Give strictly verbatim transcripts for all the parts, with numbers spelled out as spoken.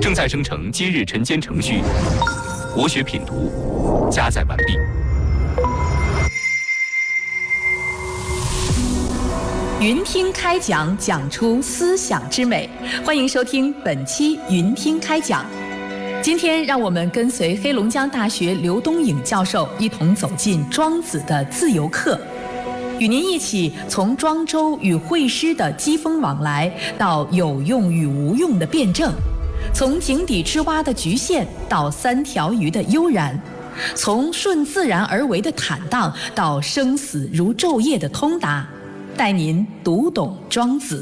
正在生成今日晨间程序，国学品读加载完毕。 云听开讲，讲出思想之美。欢迎收听本期云听开讲。今天让我们跟随黑龙江大学刘东颖教授一同走进庄子的自由课，与您一起从庄周与惠施的机锋往来，到有用与无用的辩证，从井底之蛙的局限到三条鱼的悠然，从顺自然而为的坦荡到生死如昼夜的通达，带您读懂庄子。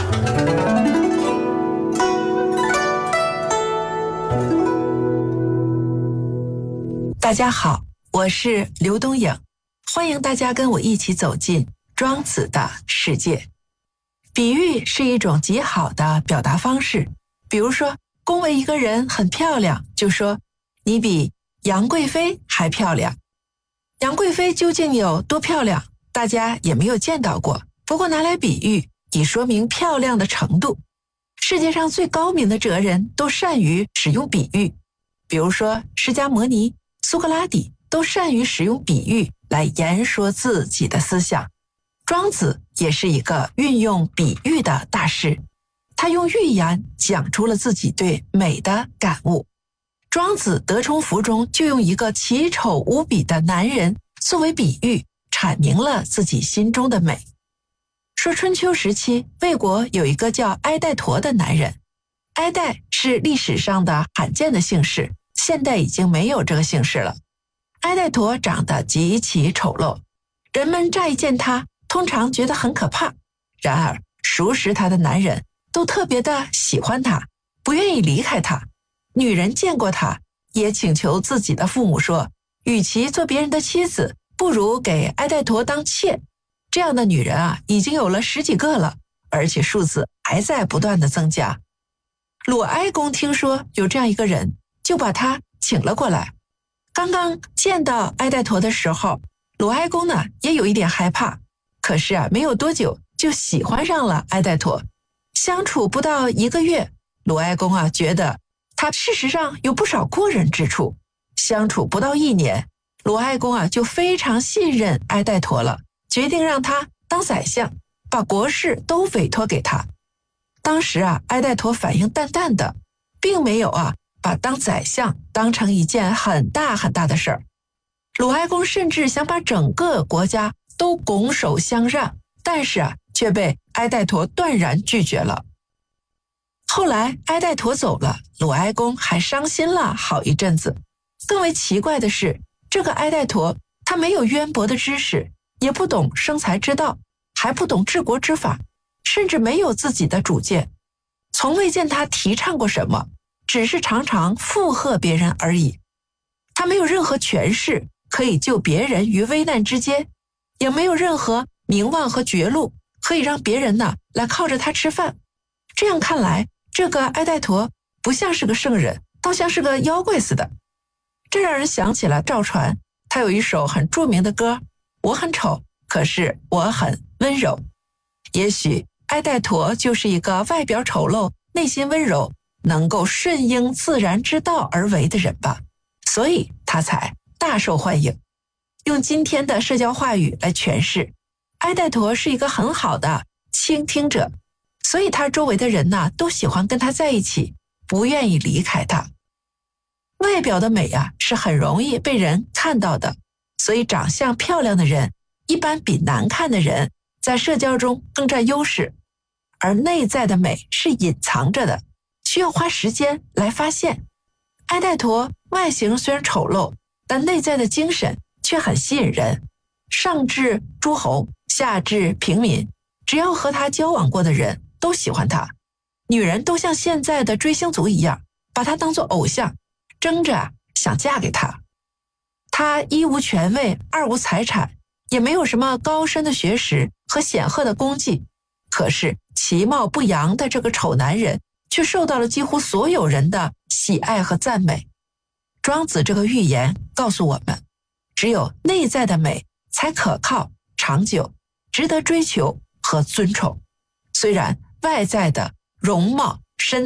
大家好，我是刘东颖，欢迎大家跟我一起走进庄子的世界。比喻是一种极好的表达方式，比如说恭维一个人很漂亮，就说你比杨贵妃还漂亮。杨贵妃究竟有多漂亮，大家也没有见到过，不过拿来比喻，以说明漂亮的程度。世界上最高明的哲人都善于使用比喻，比如说释迦牟尼、苏格拉底都善于使用比喻来言说自己的思想。庄子也是一个运用比喻的大师，他用寓言讲出了自己对美的感悟。庄子德充符中就用一个奇丑无比的男人作为比喻，阐明了自己心中的美。说春秋时期魏国有一个叫埃代陀的男人，埃代是历史上的罕见的姓氏，现代已经没有这个姓氏了。埃代陀长得极其丑陋，人们乍一见他通常觉得很可怕，然而熟识他的男人都特别的喜欢他，不愿意离开他。女人见过他也请求自己的父母说，与其做别人的妻子，不如给埃代陀当妾。这样的女人啊，已经有了十几个了，而且数字还在不断的增加。鲁哀公听说有这样一个人，就把他请了过来。刚刚见到埃代陀的时候，鲁哀公呢也有一点害怕，可是啊，没有多久就喜欢上了埃代陀。相处不到一个月，鲁哀公啊觉得他事实上有不少过人之处。相处不到一年，鲁哀公啊就非常信任埃代陀了，决定让他当宰相，把国事都委托给他。当时啊，埃代陀反应淡淡的，并没有啊把当宰相当成一件很大很大的事儿。鲁哀公甚至想把整个国家都拱手相让，但是啊，却被埃代陀断然拒绝了。后来埃代陀走了，鲁哀公还伤心了好一阵子。更为奇怪的是，这个埃代陀他没有渊博的知识，也不懂生财之道，还不懂治国之法，甚至没有自己的主见，从未见他提倡过什么，只是常常附和别人而已。他没有任何权势可以救别人于危难之间，也没有任何名望和爵禄可以让别人呢来靠着他吃饭。这样看来，这个埃代陀不像是个圣人，倒像是个妖怪似的。这让人想起了赵传，他有一首很著名的歌，我很丑，可是我很温柔。也许埃代陀就是一个外表丑陋，内心温柔，能够顺应自然之道而为的人吧，所以他才大受欢迎。用今天的社交话语来诠释，埃代陀是一个很好的倾听者，所以他周围的人呢都喜欢跟他在一起，不愿意离开他。外表的美啊是很容易被人看到的，所以长相漂亮的人一般比难看的人在社交中更占优势，而内在的美是隐藏着的，需要花时间来发现。埃代陀外形虽然丑陋，但内在的精神却很吸引人，上至诸侯，下至平民，只要和他交往过的人都喜欢他。女人都像现在的追星族一样，把他当作偶像，争着想嫁给他。他一无权位，二无财产，也没有什么高深的学识和显赫的功绩，可是其貌不扬的这个丑男人却受到了几乎所有人的喜爱和赞美。庄子这个寓言告诉我们，只有内在的美才可靠、长久，值得追求和尊崇。虽然外在的容貌